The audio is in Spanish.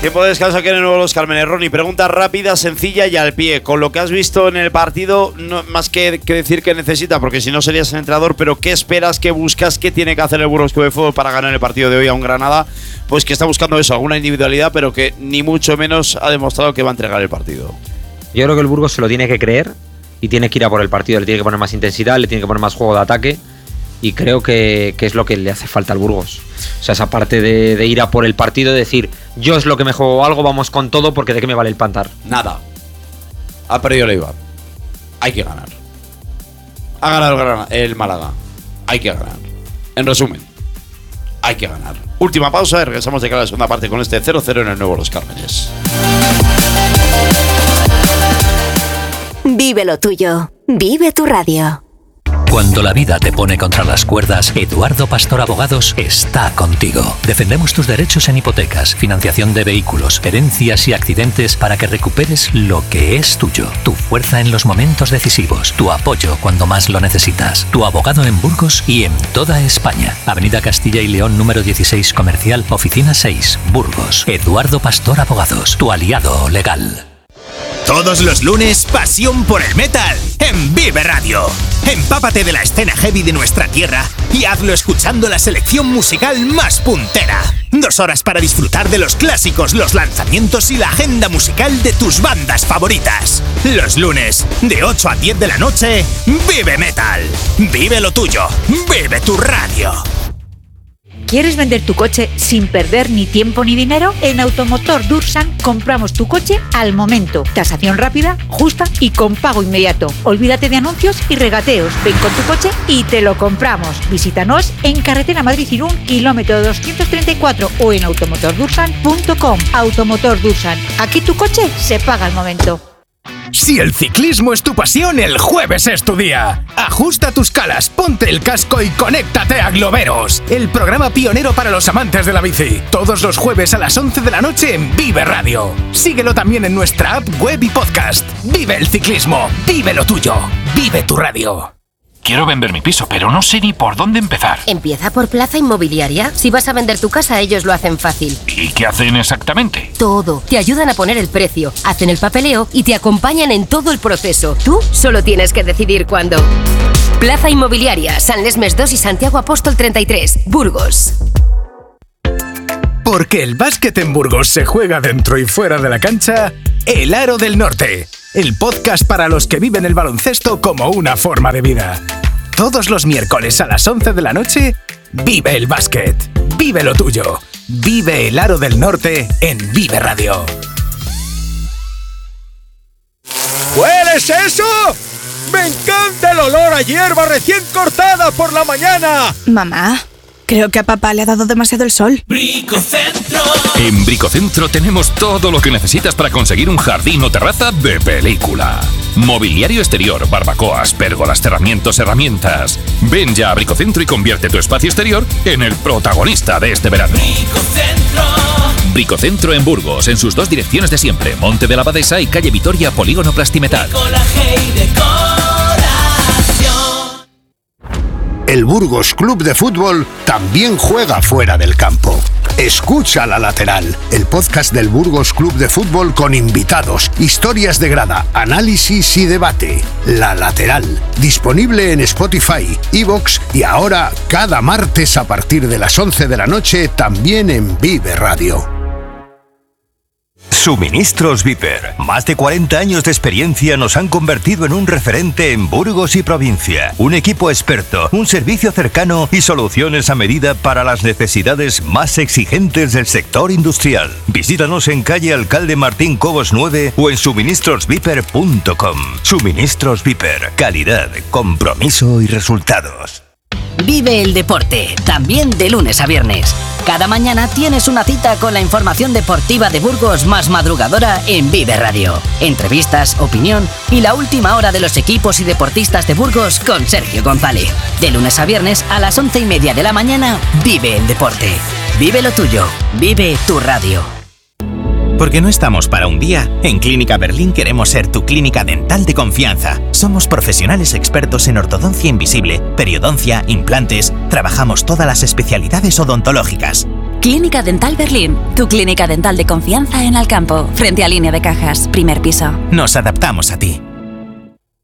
Tiempo de descanso aquí en el Nuevo Los Cármenes. Ronnie, pregunta rápida, sencilla y al pie. Con lo que has visto en el partido, no más que decir que necesita, porque si no serías el entrenador, pero ¿qué esperas, qué buscas, qué tiene que hacer el Burgos Club de Fútbol para ganar el partido de hoy a un Granada? Pues que está buscando eso, alguna individualidad, pero que ni mucho menos ha demostrado que va a entregar el partido. Yo creo que el Burgos se lo tiene que creer y tiene que ir a por el partido. Le tiene que poner más intensidad, le tiene que poner más juego de ataque. Y creo que es lo que le hace falta al Burgos. O sea, esa parte de ir a por el partido, de decir, yo es lo que me juego algo, vamos con todo, porque ¿de qué me vale el Pantar? Nada. Ha perdido el Eibar. Hay que ganar. Ha ganado el Málaga. Hay que ganar. En resumen, hay que ganar. Última pausa y regresamos de cara a la segunda parte con este 0-0 en el Nuevo Los Cármenes. Vive lo tuyo. Vive tu radio. Cuando la vida te pone contra las cuerdas, Eduardo Pastor Abogados está contigo. Defendemos tus derechos en hipotecas, financiación de vehículos, herencias y accidentes para que recuperes lo que es tuyo. Tu fuerza en los momentos decisivos, tu apoyo cuando más lo necesitas. Tu abogado en Burgos y en toda España. Avenida Castilla y León número 16 Comercial, Oficina 6, Burgos. Eduardo Pastor Abogados, tu aliado legal. Todos los lunes, pasión por el metal en Vive Radio. Empápate de la escena heavy de nuestra tierra y hazlo escuchando la selección musical más puntera. 2 horas para disfrutar de los clásicos, los lanzamientos y la agenda musical de tus bandas favoritas. Los lunes, de 8 a 10 de la noche, Vive Metal. Vive lo tuyo. Vive tu radio. ¿Quieres vender tu coche sin perder ni tiempo ni dinero? En Automotor Dursan compramos tu coche al momento. Tasación rápida, justa y con pago inmediato. Olvídate de anuncios y regateos. Ven con tu coche y te lo compramos. Visítanos en Carretera Madrid-Irún, kilómetro 234 o en automotordursan.com. Automotor Dursan. Aquí tu coche se paga al momento. Si el ciclismo es tu pasión, el jueves es tu día. Ajusta tus calas, ponte el casco y conéctate a Globeros, el programa pionero para los amantes de la bici. Todos los jueves a las 11 de la noche en Vive Radio. Síguelo también en nuestra app, web y podcast. Vive el ciclismo, vive lo tuyo, vive tu radio. Quiero vender mi piso, pero no sé ni por dónde empezar. Empieza por Plaza Inmobiliaria. Si vas a vender tu casa, ellos lo hacen fácil. ¿Y qué hacen exactamente? Todo. Te ayudan a poner el precio, hacen el papeleo y te acompañan en todo el proceso. Tú solo tienes que decidir cuándo. Plaza Inmobiliaria, San Lesmes 2 y Santiago Apóstol 33, Burgos. Porque el básquet en Burgos se juega dentro y fuera de la cancha, El Aro del Norte, el podcast para los que viven el baloncesto como una forma de vida. Todos los miércoles a las 11 de la noche, vive el básquet, vive lo tuyo, vive El Aro del Norte en Vive Radio. ¿Hueles eso? ¡Me encanta el olor a hierba recién cortada por la mañana! Mamá, creo que a papá le ha dado demasiado el sol. Bricocentro. En Bricocentro tenemos todo lo que necesitas para conseguir un jardín o terraza de película. Mobiliario exterior, barbacoas, pérgolas, cerramientos, herramientas. Ven ya a Bricocentro y convierte tu espacio exterior en el protagonista de este verano. Bricocentro. Bricocentro en Burgos, en sus 2 direcciones de siempre, Monte de la Abadesa y calle Vitoria, Polígono Plastimetal. El Burgos Club de Fútbol también juega fuera del campo. Escucha La Lateral, el podcast del Burgos Club de Fútbol con invitados, historias de grada, análisis y debate. La Lateral, disponible en Spotify, iVoox y ahora cada martes a partir de las 11 de la noche también en Vive Radio. Suministros Viper. Más de 40 años de experiencia nos han convertido en un referente en Burgos y provincia. Un equipo experto, un servicio cercano y soluciones a medida para las necesidades más exigentes del sector industrial. Visítanos en calle Alcalde Martín Cobos 9 o en suministrosviper.com. Suministros Viper. Calidad, compromiso y resultados. Vive el deporte, también de lunes a viernes. Cada mañana tienes una cita con la información deportiva de Burgos más madrugadora en Vive Radio. Entrevistas, opinión y la última hora de los equipos y deportistas de Burgos con Sergio González. De lunes a viernes a las 11:30 de la mañana, vive el deporte. Vive lo tuyo, vive tu radio. Porque no estamos para un día, en Clínica Berlín queremos ser tu clínica dental de confianza. Somos profesionales expertos en ortodoncia invisible, periodoncia, implantes. Trabajamos todas las especialidades odontológicas. Clínica Dental Berlín, tu clínica dental de confianza en Alcampo, frente a Línea de Cajas, primer piso. Nos adaptamos a ti.